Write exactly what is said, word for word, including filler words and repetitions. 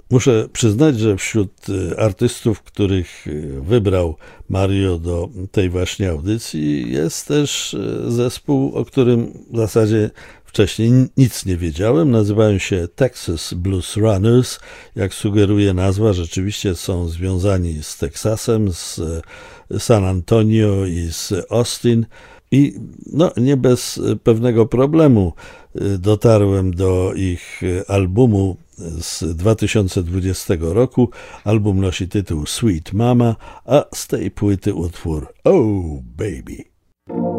Muszę przyznać, że wśród artystów, których wybrał Mario do tej właśnie audycji, jest też zespół, o którym w zasadzie wcześniej nic nie wiedziałem. Nazywają się Texas Blues Runners. Jak sugeruje nazwa, rzeczywiście są związani z Teksasem, z San Antonio i z Austin. I no, nie bez pewnego problemu dotarłem do ich albumu z dwa tysiące dwudziestego roku. Album nosi tytuł Sweet Mama, a z tej płyty utwór Oh Baby.